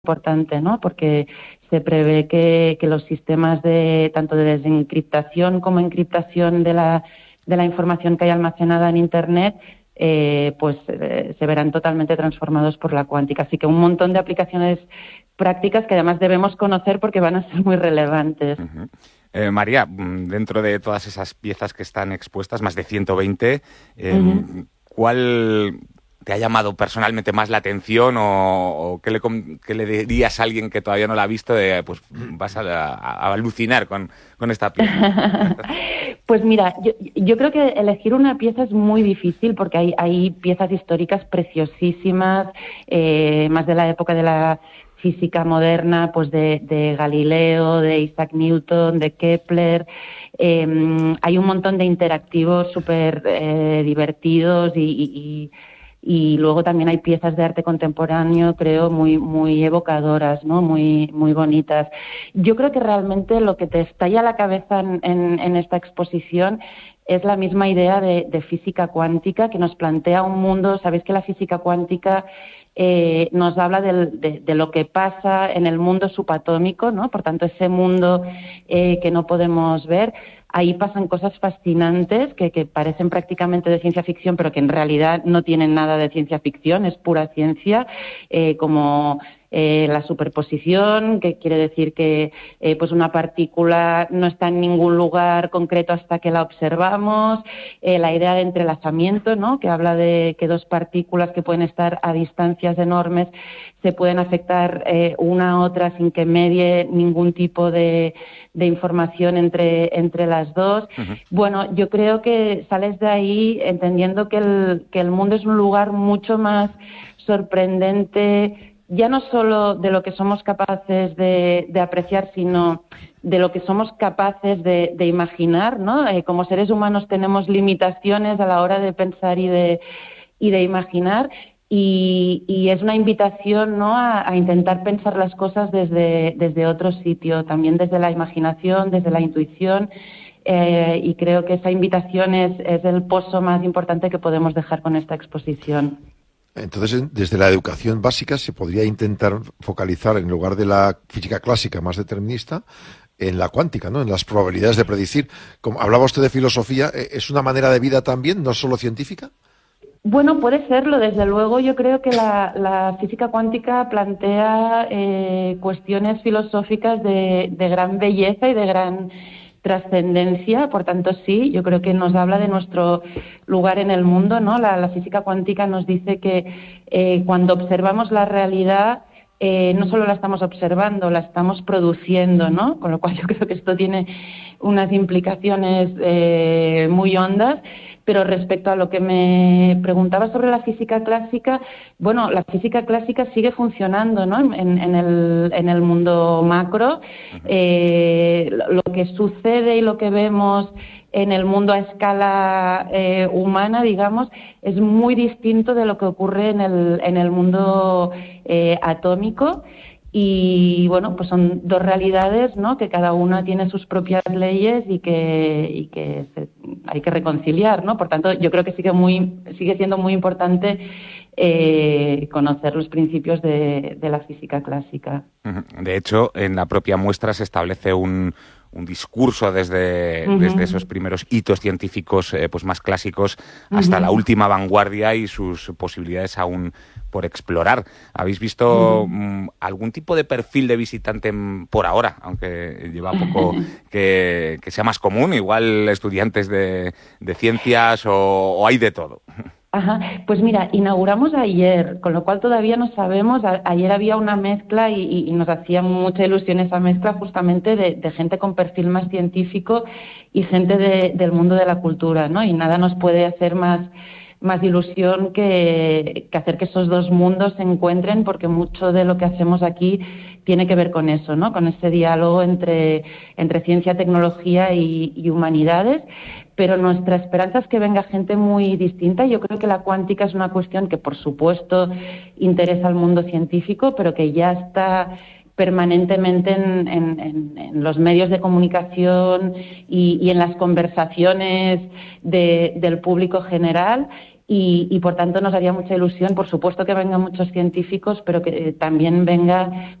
importante, ¿no? Porque se prevé que los sistemas tanto de desencriptación como encriptación de la información que hay almacenada en Internet se verán totalmente transformados por la cuántica. Así que un montón de aplicaciones prácticas que además debemos conocer porque van a ser muy relevantes. Uh-huh. María, dentro de todas esas piezas que están expuestas, más de 120, ¿cuál te ha llamado personalmente más la atención o qué le dirías a alguien que todavía no la ha visto? Pues vas a alucinar con esta pieza. Pues mira, yo creo que elegir una pieza es muy difícil porque hay piezas históricas preciosísimas, más de la época de la física moderna, pues de Galileo, de Isaac Newton, de Kepler. Hay un montón de interactivos súper divertidos y luego también hay piezas de arte contemporáneo, creo, muy evocadoras, ¿no? Muy bonitas. Yo creo que realmente lo que te estalla la cabeza en esta exposición es la misma idea de física cuántica, que nos plantea un mundo. Sabéis que la física cuántica nos habla de lo que pasa en el mundo subatómico, ¿no? Por tanto, ese mundo que no podemos ver. Ahí pasan cosas fascinantes que parecen prácticamente de ciencia ficción, pero que en realidad no tienen nada de ciencia ficción, es pura ciencia, como la superposición, que quiere decir que pues una partícula no está en ningún lugar concreto hasta que la observamos, la idea de entrelazamiento, ¿no? Que habla de que dos partículas que pueden estar a distancias enormes se pueden afectar una a otra sin que medie ningún tipo de información entre las dos. Uh-huh. Bueno, yo creo que sales de ahí entendiendo que el mundo es un lugar mucho más sorprendente, ya no solo de lo que somos capaces de apreciar, sino de lo que somos capaces de imaginar, ¿no? Como seres humanos tenemos limitaciones a la hora de pensar y de imaginar. Y es una invitación, ¿no?, a intentar pensar las cosas desde otro sitio, también desde la imaginación, desde la intuición, y creo que esa invitación es el pozo más importante que podemos dejar con esta exposición. Entonces, desde la educación básica se podría intentar focalizar, en lugar de la física clásica más determinista, en la cuántica, ¿no?, en las probabilidades de predecir. Como hablaba usted de filosofía, ¿es una manera de vida también, no solo científica? Bueno, puede serlo, desde luego. Yo creo que la física cuántica plantea cuestiones filosóficas de gran belleza y de gran trascendencia. Por tanto, sí, yo creo que nos habla de nuestro lugar en el mundo, ¿no? La física cuántica nos dice que cuando observamos la realidad, no solo la estamos observando, la estamos produciendo, ¿no? Con lo cual yo creo que esto tiene unas implicaciones muy hondas. Pero respecto a lo que me preguntaba sobre la física clásica, bueno, la física clásica sigue funcionando, ¿no?, en el mundo macro. Lo que sucede y lo que vemos en el mundo a escala humana, digamos, es muy distinto de lo que ocurre en el mundo atómico. Y bueno, pues son dos realidades, ¿no?, que cada una tiene sus propias leyes y que hay que reconciliar, ¿no? Por tanto, yo creo que sigue siendo muy importante conocer los principios de la física clásica. De hecho, en la propia muestra se establece un discurso desde esos primeros hitos científicos pues más clásicos hasta la última vanguardia y sus posibilidades aún por explorar. ¿Habéis visto algún tipo de perfil de visitante por ahora, aunque lleva poco que sea más común? Igual estudiantes de ciencias o hay de todo. Ajá, pues mira, inauguramos ayer, con lo cual todavía no sabemos. Ayer había una mezcla y nos hacía mucha ilusión esa mezcla justamente de gente con perfil más científico y gente del mundo de la cultura, ¿no? Y nada nos puede hacer más ilusión que hacer que esos dos mundos se encuentren, porque mucho de lo que hacemos aquí tiene que ver con eso, ¿no? Con ese diálogo entre ciencia, tecnología y humanidades. Pero nuestra esperanza es que venga gente muy distinta. Yo creo que la cuántica es una cuestión que, por supuesto, interesa al mundo científico, pero que ya está permanentemente en los medios de comunicación y en las conversaciones del público general. y por tanto nos haría mucha ilusión, por supuesto que vengan muchos científicos, pero que también venga